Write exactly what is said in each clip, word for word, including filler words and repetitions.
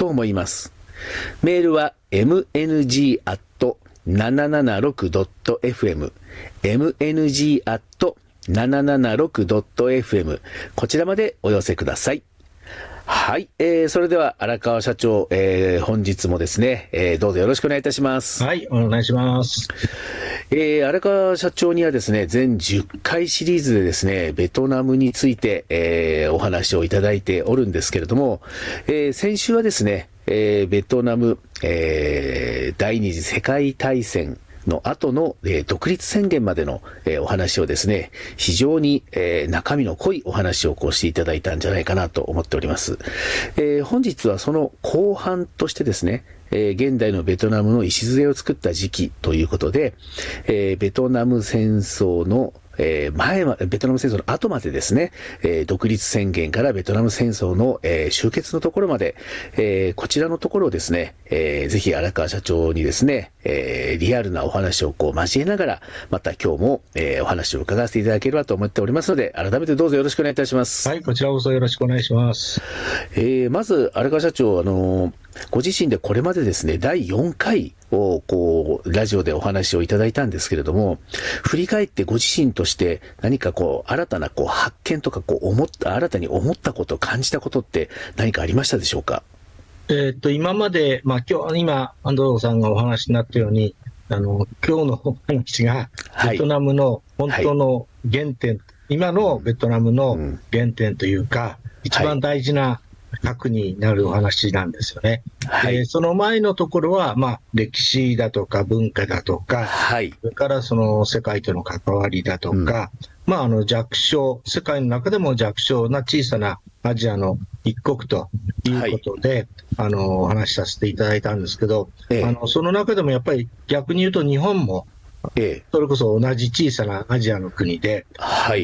と思います。メールは エムエヌジー アット ななななろく ドット エフエム エムエヌジー アット ななななろく ドット エフエム こちらまでお寄せください。はい、えー、それでは荒川社長、えー、本日もですね、えー、どうぞよろしくお願いいたします。 はい、お願いします。 えー、荒川社長にはですね、全じゅっかいシリーズでですね、ベトナムについて、えー、お話をいただいておるんですけれども、えー、先週はですね、えー、ベトナム、えー、第二次世界大戦の後の、えー、独立宣言までの、えー、お話をですね、非常に、えー、中身の濃いお話をこうしていただいたんじゃないかなと思っております。えー、本日はその後半としてですね、えー、現代のベトナムの礎を作った時期ということで、えー、ベトナム戦争のえー、前は、ベトナム戦争の後までですね、えー、独立宣言からベトナム戦争の、えー、終結のところまで、えー、こちらのところをですね、えー、ぜひ荒川社長にですね、えー、リアルなお話をこう交えながら、また今日も、えー、お話を伺わせていただければと思っておりますので、改めてどうぞよろしくお願いいたします。 はい、こちらこそよろしくお願いします。 えー、まず荒川社長、あのー、ご自身でこれまでですね、だいよんかいをこうラジオでお話をいただいたんですけれども、振り返ってご自身として何かこう新たなこう発見とかこう思った新たに思ったこと、感じたことって何かありましたでしょうか？ えー、っと今まで、まあ、今日今安藤さんがお話になったように、あの今日のお話がベトナムの本当の原点、はい、今のベトナムの原点というか、うん、一番大事な核になるお話なんですよね。はい、えー、その前のところは、まあ、歴史だとか文化だとか、はい、それからその世界との関わりだとか、うん、まあ、あの弱小、世界の中でも弱小な小さなアジアの一国ということで、はい、あのお話しさせていただいたんですけど、ええ、あのその中でもやっぱり逆に言うと日本も、ええ、それこそ同じ小さなアジアの国で、はい、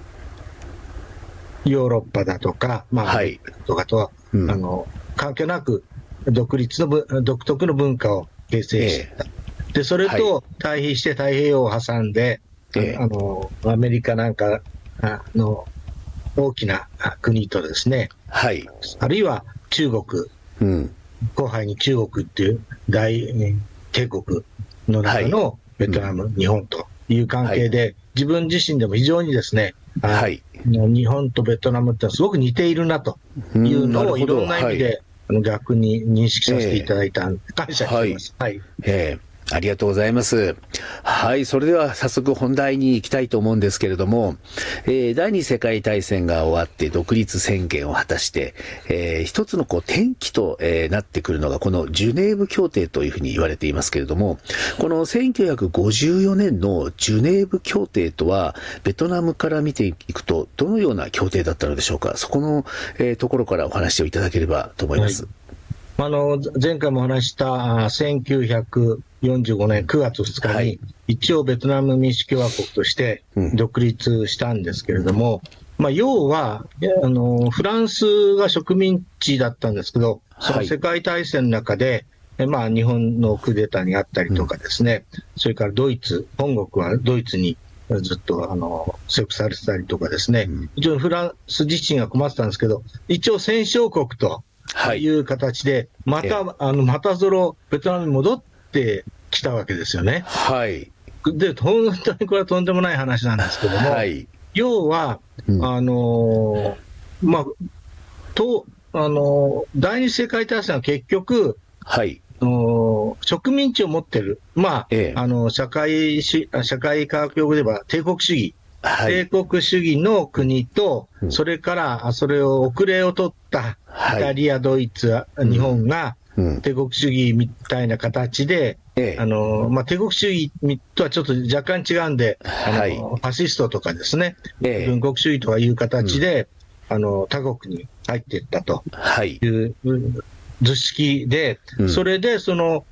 ヨーロッパだとか、まあ、はい、とかとは、うん、あの関係なく独立の独特の文化を形成していた、えー、でそれと対比して太平洋を挟んで、えー、あのアメリカなんかの大きな国とですね、はい、あるいは中国、うん、広範囲に中国っていう大帝国の中のベトナム、はい、日本という関係で、はい、自分自身でも非常にですね、はい、日本とベトナムってすごく似ているなというのをいろんな意味で、はい、あの逆に認識させていただいた、えー、感謝しています。はい、はい、 えーありがとうございます。はい、それでは早速本題に行きたいと思うんですけれども、えー、第二次世界大戦が終わって独立宣言を果たして、えー、一つのこう転機と、えー、なってくるのがこのジュネーブ協定というふうに言われていますけれども、このせんきゅうひゃくごじゅうよねんのジュネーブ協定とはベトナムから見ていくとどのような協定だったのでしょうか？そこの、えー、ところからお話をいただければと思います。 はい、あの前回もお話したせんきゅうひゃくよんじゅうごねんくがつふつかに、はい、一応ベトナム民主共和国として独立したんですけれども、うん、まあ、要はあのフランスが植民地だったんですけど、その世界大戦の中で、はい、まあ、日本のクーデターにあったりとかですね、うん、それからドイツ、本国はドイツにずっとあの征服されてたりとかですね、うん、一応フランス自身が困ってたんですけど、一応戦勝国という形で、また、はい、あのまたぞろベトナムに戻ってきたわけですよね。 はい。 で、本当にこれはとんでもない話なんですけども、はい、要は、うん、あのまあ、と、あの第二次世界大戦は結局、はい、あの植民地を持ってる、まあ、ええ、あの社会し、社会科学用語で言えば帝国主義。はい、帝国主義の国と、うん、それからそれを遅れを取ったイタリア、はい、ドイツ、日本が帝国主義みたいな形で、うんあのまあ、帝国主義とはちょっと若干違うんで、はい、あのファシストとかですね、ええ、軍国主義とかいう形で、うん、あの他国に入っていったという、はい、図式で、うん、それでその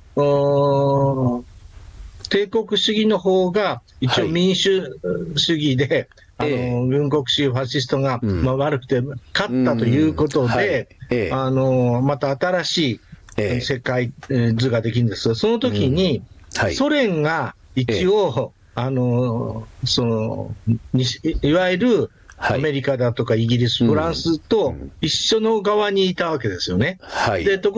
帝国主義の方が一応民主主義で、はい、あの、えー、軍国主義ファシストが、うんまあ、悪くて勝ったということで、うんはいえー、あのまた新しい世界図ができるんですが、その時に、うんはい、ソ連が一応、えー、あのそのいわゆるアメリカだとかイギリス、フランスと一緒の側にいたわけですよね。はい、で